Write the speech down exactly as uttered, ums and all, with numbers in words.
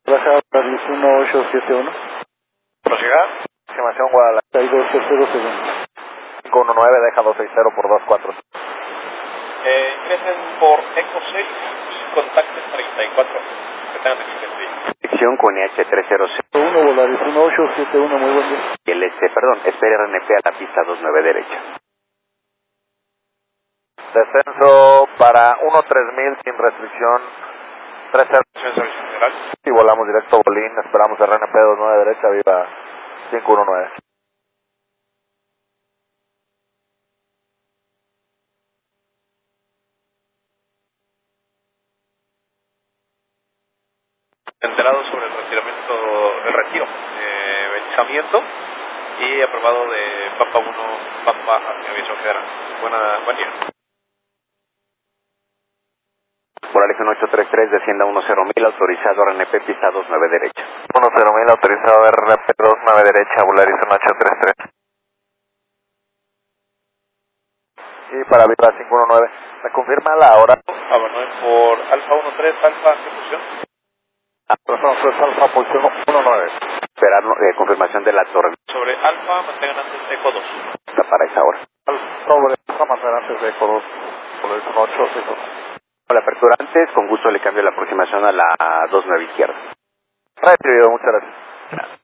Baja Polaris uno ocho siete uno. ¿Para llegar? Estimación Guadalajara. Hay dos terceros segundos. cinco uno nueve, deja dos seis cero por dos cuatro. Eh, ingresen por Eco seis, contacten treinta y cuatro. Que tengan existencia. Dirección con H tres cero cero. uno Polaris uno ocho siete uno, muy buen día. El este, perdón, espere R N P a la pista dos nueve derecha. Descenso para uno tres mil sin restricción. tres cero. Servicio general. Y volamos directo a Bolín, esperamos R N P dos nueve derecha, viva cinco uno nueve. Enterado sobre el retiramiento, el retiro, eh, balizamiento y aprobado de Papa uno, Papa hacia Aviación Federal. Buena, buen día. Polaris uno ocho tres tres, descienda uno cero mil, autorizado R N P, pista dos nueve derecha. uno cero mil, autorizado R N P dos nueve derecha, Volaris uno ocho tres tres. Y para Viva cinco uno nueve, ¿me confirma la hora? Abandoned por Alfa uno tres, Alfa, ¿qué posición? Alfa tres Alfa, posición uno nueve. Esperar eh, confirmación de la torre. Sobre Alfa, mantengan antes Eco dos. Está para esa hora. Sobre Alfa, mantener antes de Eco dos, Volaris uno ocho seis uno. La apertura antes, con gusto le cambio la aproximación a la dos nueve izquierda. Recibido, muchas gracias.